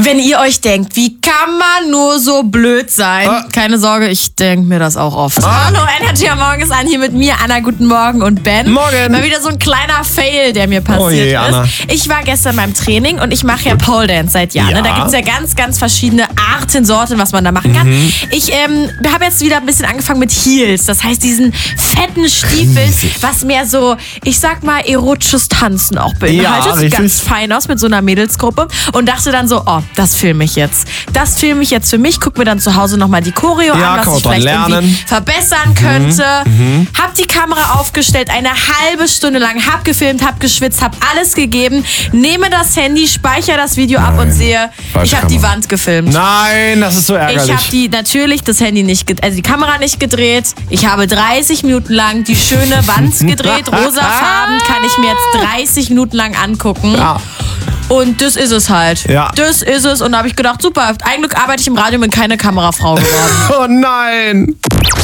Wenn ihr euch denkt, wie kann man nur so blöd sein? Keine Sorge, ich denke mir das auch oft. Hallo, Energy am Morgen ist an, hier mit mir, Anna, guten Morgen und Ben. Morgen. Mal wieder so ein kleiner Fail, der mir passiert ist. Anna. Ich war gestern beim Training und ich mache ja Pole Dance seit Jahren. Ja. Da gibt es ja ganz, ganz verschiedene Arten, Sorten, was man da machen kann. Ich habe jetzt wieder ein bisschen angefangen mit Heels. Das heißt, diesen fetten Stiefeln, was mehr so, ich sag mal, erotisches Tanzen auch beinhaltet. Ja, Sieht richtig. ganz fein aus mit so einer Mädelsgruppe. Und dachte dann so, das filme ich jetzt. Das filme ich jetzt für mich. Guck mir dann zu Hause nochmal die Choreo Ja, an, was kann ich man vielleicht dran irgendwie lernen. verbessern könnte. Hab die Kamera aufgestellt, eine halbe Stunde lang, hab gefilmt, hab geschwitzt, hab alles gegeben, nehme das Handy, speichere das Video ab und sehe, falsche ich habe die Kamera. Wand gefilmt. Nein, das ist so ärgerlich. Ich habe natürlich das Handy die Kamera nicht gedreht. Ich habe 30 Minuten lang die schöne Wand gedreht, rosafarben, kann ich mir jetzt 30 Minuten lang angucken. Ja. Und das ist es halt. Ja. Das ist es. Und da habe ich gedacht, super, ein Glück arbeite ich im Radio, bin keine Kamerafrau geworden. Oh nein.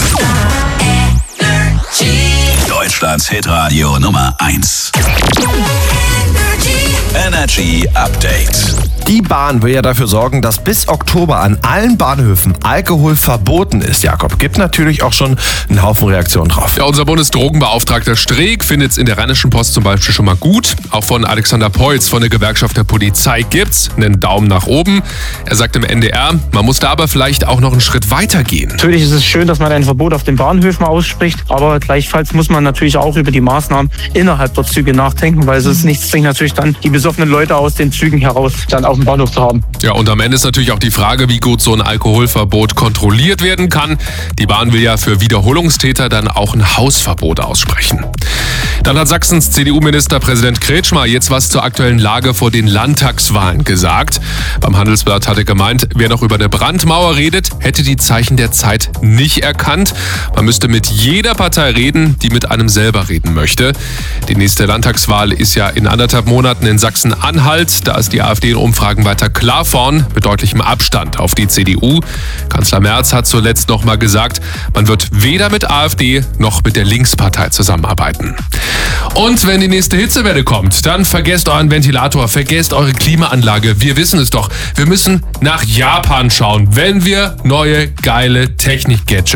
Deutschlands Hitradio Nummer 1. Energy Update. Die Bahn will ja dafür sorgen, dass bis Oktober an allen Bahnhöfen Alkohol verboten ist, Jakob. Gibt natürlich auch schon einen Haufen Reaktionen drauf. Ja, unser Bundesdrogenbeauftragter Streeck findet es in der Rheinischen Post zum Beispiel schon mal gut. Auch von Alexander Peutz von der Gewerkschaft der Polizei gibt's einen Daumen nach oben. Er sagt im NDR, man muss da aber vielleicht auch noch einen Schritt weiter gehen. Natürlich ist es schön, dass man ein Verbot auf den Bahnhöfen ausspricht, aber gleichfalls muss man natürlich auch über die Maßnahmen innerhalb der Züge nachdenken, weil es ist nichts bringt natürlich dann die besoffenen Leute aus den Zügen heraus dann auf dem Bahnhof zu haben. Ja, und am Ende ist natürlich auch die Frage, wie gut so ein Alkoholverbot kontrolliert werden kann. Die Bahn will ja für Wiederholungstäter dann auch ein Hausverbot aussprechen. Dann hat Sachsens CDU-Ministerpräsident Kretschmer jetzt was zur aktuellen Lage vor den Landtagswahlen gesagt. Beim Handelsblatt hat er gemeint, wer noch über eine Brandmauer redet, hätte die Zeichen der Zeit nicht erkannt. Man müsste mit jeder Partei reden, die mit einem selber reden möchte. Die nächste Landtagswahl ist ja in 1,5 Monaten in Sachsen-Anhalt. Da ist die AfD in Umfragen weiter klar vorn, mit deutlichem Abstand auf die CDU. Kanzler Merz hat zuletzt noch mal gesagt, man wird weder mit AfD noch mit der Linkspartei zusammenarbeiten. Und wenn die nächste Hitzewelle kommt, dann vergesst euren Ventilator, vergesst eure Klimaanlage. Wir wissen es doch, wir müssen nach Japan schauen, wenn wir neue geile Technik-Gadgets